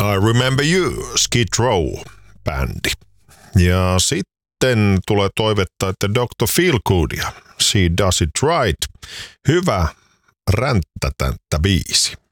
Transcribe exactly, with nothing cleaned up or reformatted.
I Remember You, Skid Row-bändi. Ja sitten tulee toivetta, että doctor Feelgoodia, She Does It Right. Hyvä ränttätänttä biisi.